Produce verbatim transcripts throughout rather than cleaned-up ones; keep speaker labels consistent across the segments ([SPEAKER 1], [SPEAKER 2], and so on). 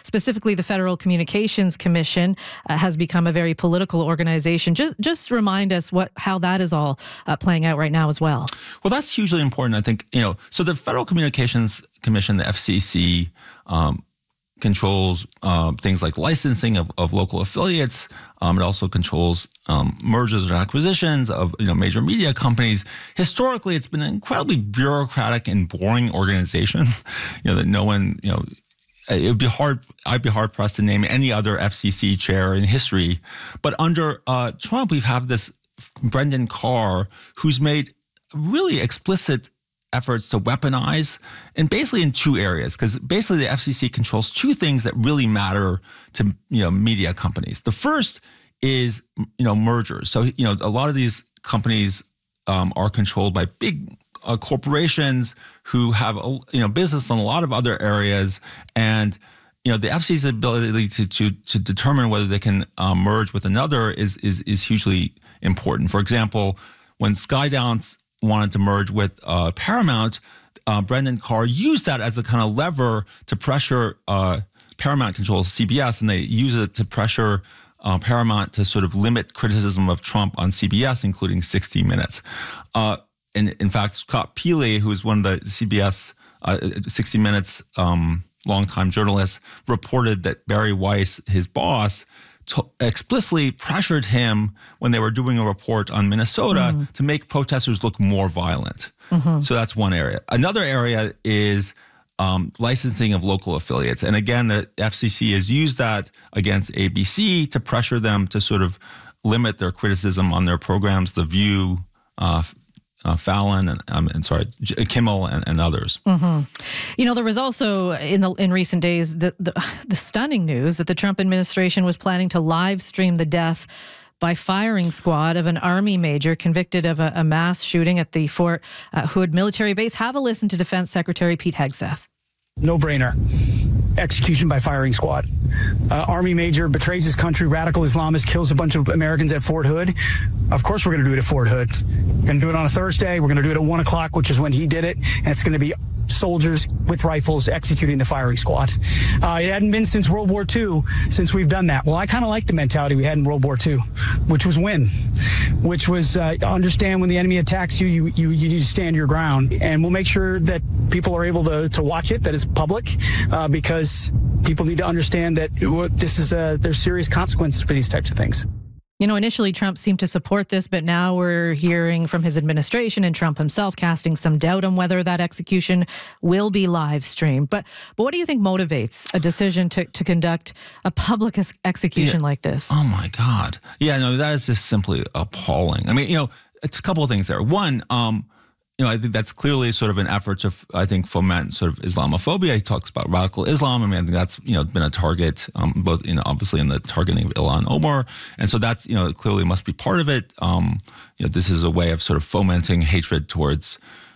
[SPEAKER 1] specifically the Federal Communications Commission uh, has become a very political organization. Just just remind us what how that is all uh, playing out right now as well.
[SPEAKER 2] Well, that's hugely important. I think, you know, so the Federal Communications Commission, the F C C, um, controls uh, things like licensing of, of local affiliates. Um, it also controls um, mergers and acquisitions of you know major media companies. Historically, it's been an incredibly bureaucratic and boring organization. You know that no one you know. It would be hard. I'd be hard pressed to name any other F C C chair in history. But under uh, Trump, we have this Brendan Carr who's made really explicit efforts to weaponize, and basically in two areas, because basically the F C C controls two things that really matter to you know media companies. The first is you know mergers. So you know a lot of these companies um, are controlled by big uh, corporations who have a, you know business in a lot of other areas, and you know the F C C's ability to to to determine whether they can uh, merge with another is is is hugely important. For example, when Skydance wanted to merge with uh, Paramount, uh, Brendan Carr used that as a kind of lever to pressure uh, Paramount controls C B S, and they use it to pressure uh, Paramount to sort of limit criticism of Trump on C B S, including sixty minutes. Uh, and in fact, Scott Pelley, who is one of the C B S uh, sixty minutes um, longtime journalists, reported that Barry Weiss, his boss, To explicitly pressured him when they were doing a report on Minnesota mm-hmm. to make protesters look more violent. Mm-hmm. So that's one area. Another area is um, licensing of local affiliates. And again, the F C C has used that against A B C to pressure them to sort of limit their criticism on their programs, The View, uh, Uh, Fallon and, um, and sorry, Kimmel and, and others.
[SPEAKER 1] Mm-hmm. You know, there was also in the in recent days the, the the stunning news that the Trump administration was planning to live stream the death by firing squad of an Army major convicted of a, a mass shooting at the Fort uh, Hood military base. Have a listen to Defense Secretary Pete Hegseth.
[SPEAKER 3] No brainer. Execution by firing squad. Uh, Army major betrays his country, radical Islamist, kills a bunch of Americans at Fort Hood. Of course we're going to do it at Fort Hood. We're going to do it on a Thursday. We're going to do it at one o'clock, which is when he did it. And it's going to be soldiers with rifles executing the firing squad. Uh, it hadn't been since World War Two since we've done that. Well, I kind of like the mentality we had in World War Two, which was win, which was uh, understand when the enemy attacks you, you, you, you need to stand your ground. And we'll make sure that people are able to, to watch it, that it's public, uh, because people need to understand that this is a, there's serious consequences for these types of things.
[SPEAKER 1] You know, initially Trump seemed to support this, but now we're hearing from his administration and Trump himself casting some doubt on whether that execution will be live streamed. But but what do you think motivates a decision to, to conduct a public ex- execution
[SPEAKER 2] yeah.
[SPEAKER 1] like this?
[SPEAKER 2] Oh, my God. Yeah, no, that is just simply appalling. I mean, you know, it's a couple of things there. One, um, you know, I think that's clearly sort of an effort to, I think, foment sort of Islamophobia. He talks about radical Islam. I mean, I think that's, you know, been a target, um, both, you know, obviously in the targeting of Ilhan Omar. And so that's, you know, clearly must be part of it. Um, you know, this is a way of sort of fomenting hatred towards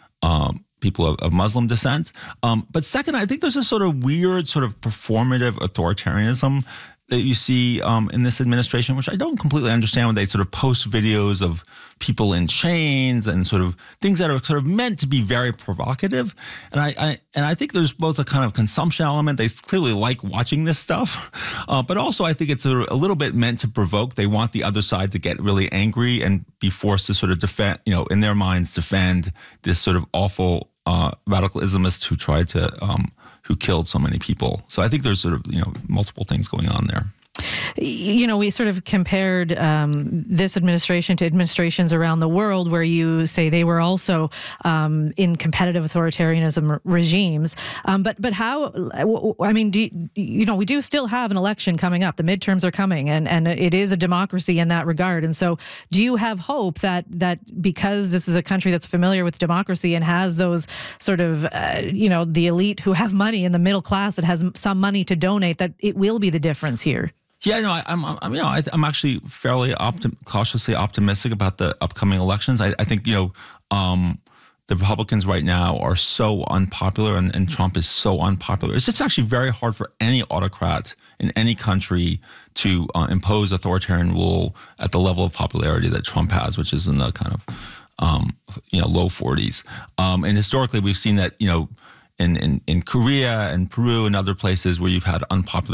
[SPEAKER 2] um, people of, of Muslim descent. Um, but second, I think there's a sort of weird sort of performative authoritarianism that you see um, in this administration, which I don't completely understand, when they sort of post videos of people in chains and sort of things that are sort of meant to be very provocative. And I, I and I think there's both a kind of consumption element. They clearly like watching this stuff, uh, but also I think it's a, a little bit meant to provoke. They want the other side to get really angry and be forced to sort of defend, you know, in their minds, defend this sort of awful uh, radical Islamists who tried to um, who killed so many people. So I think there's sort of, you know, multiple things going on there.
[SPEAKER 1] You know, we sort of compared um, this administration to administrations around the world where you say they were also um, in competitive authoritarianism regimes. Um, but but how, I mean, do you, you know, we do still have an election coming up. The midterms are coming, and, and it is a democracy in that regard. And so do you have hope that that because this is a country that's familiar with democracy and has those sort of, uh, you know, the elite who have money and the middle class that has some money to donate, that it will be the difference here?
[SPEAKER 2] Yeah, no, I, I'm, I'm, you know, I, I'm actually fairly optim- cautiously optimistic about the upcoming elections. I, I think, you know, um, the Republicans right now are so unpopular, and, and Trump is so unpopular. It's just actually very hard for any autocrat in any country to uh, impose authoritarian rule at the level of popularity that Trump has, which is in the kind of, um, you know, low forties. Um, and historically, we've seen that, you know, in, in, in Korea and Peru and other places where you've had unpopular